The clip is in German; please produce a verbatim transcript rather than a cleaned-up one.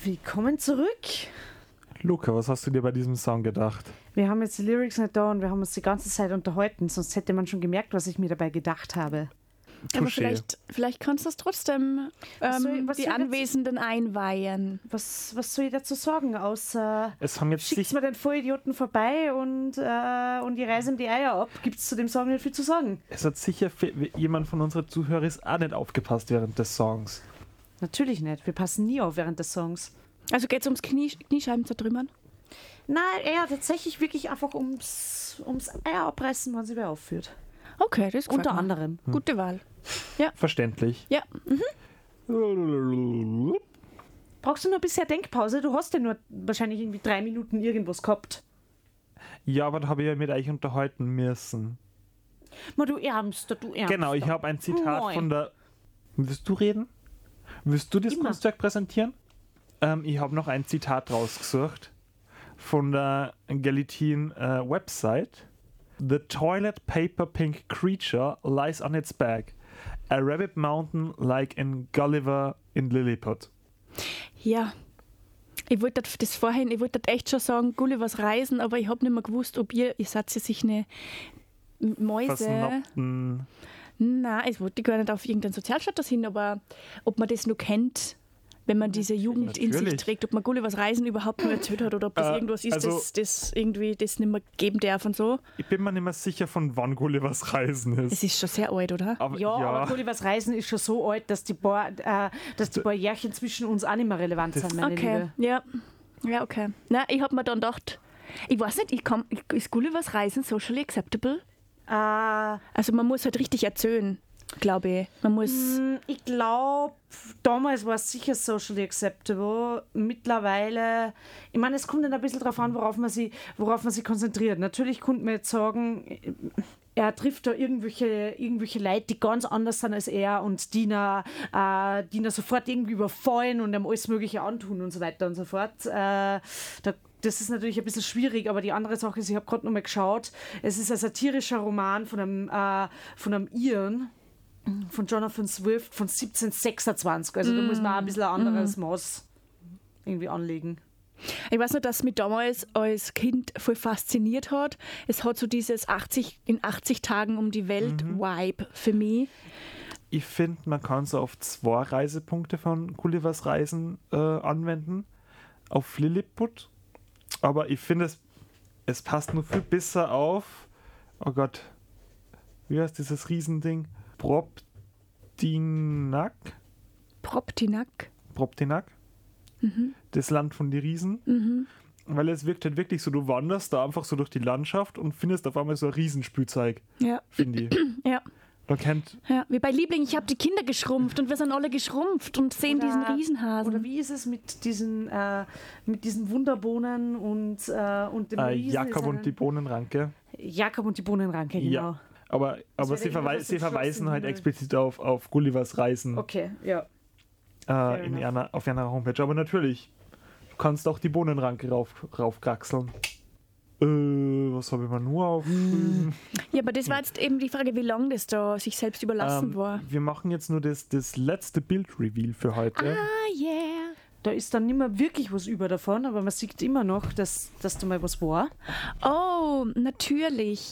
Willkommen zurück. Luca, was hast du dir bei diesem Song gedacht? Wir haben jetzt die Lyrics nicht da und wir haben uns die ganze Zeit unterhalten, sonst hätte man schon gemerkt, was ich mir dabei gedacht habe. Aber vielleicht, vielleicht kannst du es trotzdem ähm, soll ich- was die soll ich dazu- Anwesenden einweihen. Was, was soll ich dazu sagen, außer Es haben jetzt schickt sich, mir den Vollidioten vorbei und, äh, und die reißen die Eier ab. Gibt es zu dem Song nicht viel zu sagen? es hat sicher fe- jemand von unseren Zuhörern auch nicht aufgepasst während des Songs. Natürlich nicht. Wir passen nie auf während des Songs. Also geht es ums Knie, Kniescheiben zertrümmern? Nein, eher tatsächlich wirklich einfach ums, ums Eier abreißen, wenn sie wer aufführt. Okay, das gefällt Unter mir. anderem. Gute Wahl. Verständlich. Ja. Brauchst du nur bisher Denkpause? Du hast ja nur wahrscheinlich irgendwie drei Minuten irgendwas gehabt. Ja, aber da habe ich ja mit euch unterhalten müssen. Ma, du Ärmster, du Ärmster. Genau, ich habe ein Zitat Moin. von der... Willst du reden? Willst du das Immer. Kunstwerk präsentieren? Ähm, ich habe noch ein Zitat rausgesucht von der Gelatin äh, Website. The toilet paper pink creature lies on its back. A rabbit mountain like in Gulliver in Lilliput. Ja. Ich wollte das vorhin, ich wollte echt schon sagen, Gullivers Reisen, aber ich habe nicht mehr gewusst, ob ihr, ihr seid ja sich eine Mäuse. Versnobten. Nein, ich wollte gar nicht auf irgendeinen Sozialstatus hin, aber ob man das nur kennt, wenn man diese Jugend in sich Natürlich. trägt, ob man Gullivers Reisen überhaupt nur erzählt hat oder ob das Äh, irgendwas ist, also- das, das irgendwie das nicht mehr geben darf und so. Ich bin mir nicht mehr sicher, von wann Gullivers Reisen ist. Es ist schon sehr alt, oder? Aber, Ja, ja, aber Gullivers Reisen ist schon so alt, dass die paar, äh, dass die paar Jährchen zwischen uns auch nicht mehr relevant Das- sind, meine Okay, Liebe. ja. Ja, okay. Nein, ich habe mir dann gedacht, ich weiß nicht, ich kann, ist Gullivers Reisen socially acceptable? Äh, Also man muss halt richtig erzählen, glaube ich. Man muss... mh, ich glaube, damals war es sicher socially acceptable. Mittlerweile, ich meine, es kommt dann ein bisschen darauf an, worauf man sich, worauf man sich konzentriert. Natürlich könnte man jetzt sagen, er trifft da irgendwelche, irgendwelche Leute, die ganz anders sind als er und die ihn, äh, die ihn sofort irgendwie überfallen und ihm alles Mögliche antun und so weiter und so fort. Äh, da, das ist natürlich ein bisschen schwierig, aber die andere Sache ist, ich habe gerade nochmal geschaut, es ist ein satirischer Roman von einem, äh, von einem Iren, von Jonathan Swift von siebzehnhundertsechsundzwanzig. Also da muss man auch ein bisschen ein anderes Maß irgendwie anlegen. Ich weiß noch, dass mich damals als Kind voll fasziniert hat. Es hat so dieses achtzig in achtzig Tagen um die Welt-Vibe für mich. ich finde, man kann es auf zwei Reisepunkte von Gullivers Reisen äh, anwenden. Auf Lilliput. Aber ich finde, es, es passt nur viel besser auf, oh Gott, wie heißt dieses Riesending? Proptinak? Proptinak. Proptinak? Das Land von den Riesen. Mhm. Weil es wirkt halt wirklich so, du wanderst da einfach so durch die Landschaft und findest auf einmal so ein Riesenspielzeug, Ja. finde ich. Ja. Man kennt, Ja, wie bei Liebling, ich habe die Kinder geschrumpft und wir sind alle geschrumpft und sehen Oder- diesen Riesenhasen. Oder wie ist es mit diesen, äh, mit diesen Wunderbohnen und, äh, und dem äh, Riesen? Jakob ist und die ein- Bohnenranke. Jakob und die Bohnenranke, genau. Ja. Aber, aber wäre sie, immer verwei was sie im verweisen schwarzen halt Himmel. explizit auf, auf Gullivers Reisen Okay, ja. äh, in enough. einer, auf einer Homepage. Aber natürlich, du kannst auch die Bohnenranke rauf, raufkraxeln. Äh, was habe ich mir nur auf? Ja, aber das war jetzt eben die Frage, wie lange das da sich selbst überlassen Ähm, war. wir machen jetzt nur das, das letzte Bild-Reveal für heute. Ah, yeah. Da ist dann nicht mehr wirklich was über davon, aber man sieht immer noch, dass, dass da mal was war. Oh, natürlich.